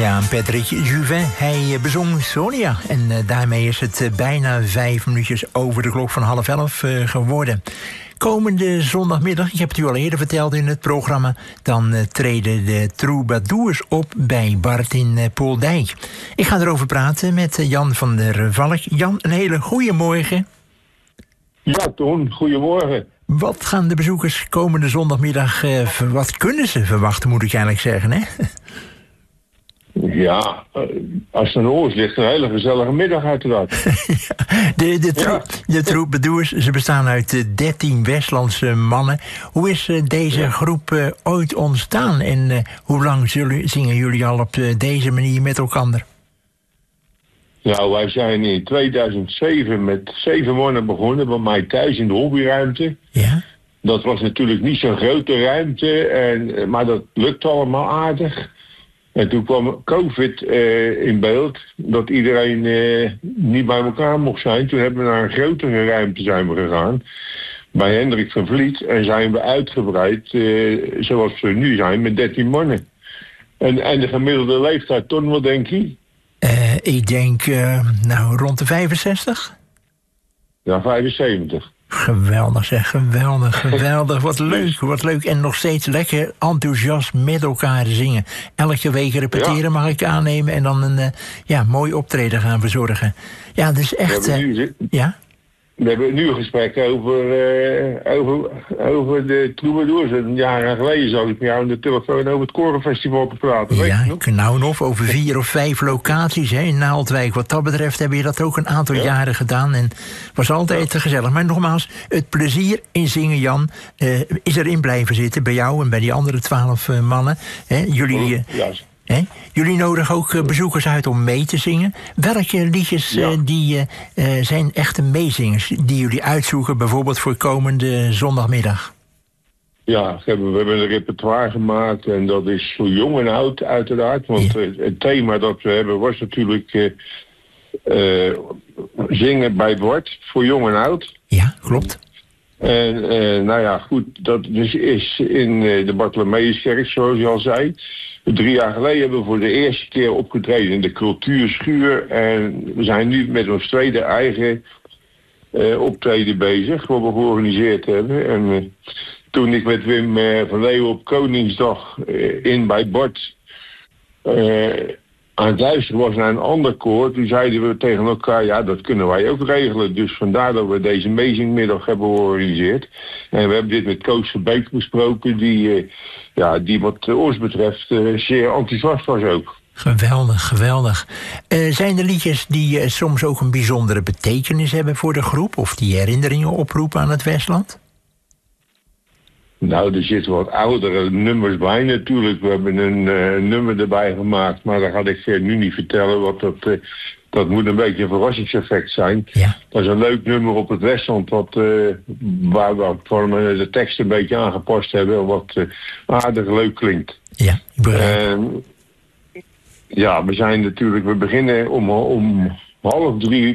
Ja, Patrick Juvin, hij bezong Sonia. En daarmee is het bijna 5 minuutjes over de klok van 10:30 geworden. Komende zondagmiddag, ik heb het u al eerder verteld in het programma, dan treden de troubadours op bij Bart in Pooldijk. Ik ga erover praten met Jan van der Valk. Jan, een hele goede morgen. Ja, Toon, goedemorgen. Wat gaan de bezoekers komende zondagmiddag, wat kunnen ze verwachten, moet ik eigenlijk zeggen, hè? Ja, als het aan de oors ligt, een hele gezellige middag uiteraard. De troubadours, ze bestaan uit 13 Westlandse mannen. Hoe is deze groep ooit ontstaan en hoe lang zingen jullie al op deze manier met elkaar? Nou, wij zijn in 2007 met 7 mannen begonnen bij mij thuis in de hobbyruimte. Ja? Dat was natuurlijk niet zo'n grote ruimte, maar dat lukte allemaal aardig. En toen kwam COVID in beeld, dat iedereen niet bij elkaar mocht zijn. Toen hebben we naar een grotere ruimte gegaan, bij Hendrik van Vliet. En zijn we uitgebreid, zoals we nu zijn, met 13 mannen. En de gemiddelde leeftijd, Ton, wat denk je? Ik denk, rond de 65? Ja, 75. Geweldig zeg, geweldig. Wat leuk. En nog steeds lekker enthousiast met elkaar zingen. Elke week repeteren mag ik aannemen en dan een mooi optreden gaan verzorgen. Ja, dus echt... We hebben nu een gesprek over de troubadours. Een jaar geleden zat ik met jou aan de telefoon over het Korenfestival te praten. Weet je nog? Knauwhof, over 4 of 5 locaties in Naaldwijk. Wat dat betreft heb je dat ook een aantal jaren gedaan. En was altijd te gezellig. Maar nogmaals, het plezier in zingen, Jan, is erin blijven zitten. Bij jou en bij die andere 12 mannen. Jullie nodigen ook bezoekers uit om mee te zingen. Welke liedjes zijn echte meezingers die jullie uitzoeken, bijvoorbeeld voor komende zondagmiddag? Ja, we hebben een repertoire gemaakt en dat is voor jong en oud uiteraard. Want het thema dat we hebben was natuurlijk zingen bij Bart voor jong en oud. Ja, klopt. En goed, dat dus is in de Bartholomeuskerk, zoals je al zei. 3 jaar geleden hebben we voor de eerste keer opgetreden in de Cultuurschuur. En we zijn nu met ons tweede eigen optreden bezig, wat we georganiseerd hebben. En toen ik met Wim van Leeuwen op Koningsdag bij Bart aan het luisteren was naar een ander koor, toen zeiden we tegen elkaar, ja, dat kunnen wij ook regelen. Dus vandaar dat we deze amazingmiddag hebben georganiseerd. En we hebben dit met Koos Verbeek besproken, die wat ons betreft zeer enthousiast was ook. Geweldig. Zijn er liedjes die soms ook een bijzondere betekenis hebben voor de groep? Of die herinneringen oproepen aan het Westland? Nou, er zitten wat oudere nummers bij natuurlijk. We hebben een nummer erbij gemaakt, maar dat ga ik nu niet vertellen, want dat moet een beetje een verrassingseffect zijn. Ja. Dat is een leuk nummer op het Westland, waar we van de tekst een beetje aangepast hebben en wat aardig leuk klinkt. Ja, ik begrijp. We beginnen om 2:30